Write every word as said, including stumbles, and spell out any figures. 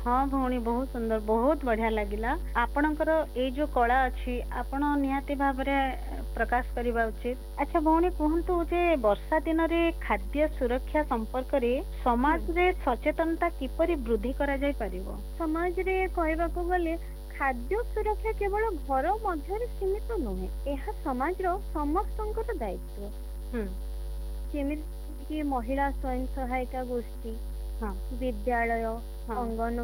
ହଁ ଭଉଣୀ, ବହୁତ ସୁନ୍ଦର, ବହୁତ ବଢିଆ ଲାଗିଲା। ଆପଣଙ୍କର ଏଇ ଯୋଉ କଳା ଅଛି ଆପଣ ନିହାତି ଭାବରେ ପ୍ରକାଶ କରିବା ଉଚିତ। ଆଚ୍ଛା ଭଉଣୀ, କୁହନ୍ତୁ ଯେ ବର୍ଷା ଦିନରେ ଖାଦ୍ୟ ସୁରକ୍ଷା ସମ୍ପର୍କରେ ହୁଁ। ସମାଜରେ ସଚେତନତା କିପରି ବୃଦ୍ଧି କରାଯାଇ ପାରିବ? ସମାଜରେ କହିବାକୁ ଗଲେ ଖାଦ୍ୟ ସୁରକ୍ଷା କେବଳ ଘର ମଧ୍ୟରେ ସୀମିତ ନୁହେଁ, ଏହା ସମାଜର ସମସ୍ତଙ୍କର ଦାୟିତ୍ୱ। ହୁଁ। ଯେମିତି କି ମହିଳା ସ୍ୱୟଂ ସହାୟିକା ଗୋଷ୍ଠୀ, ହଁ ବିଦ୍ୟାଳୟ, ହଁ। ଅଙ୍ଗନ